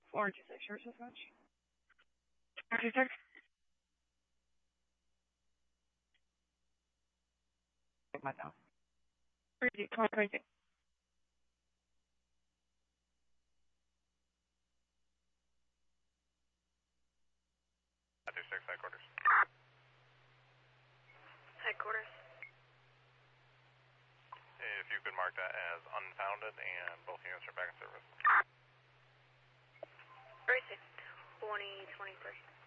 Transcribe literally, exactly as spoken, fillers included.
four two six, short dispatch. four two six. Take my down. Crazy, come on, crazy. two six, headquarters. Headquarters. If you could mark that as unfounded and both units are back in service. Crazy. twenty twenty-three.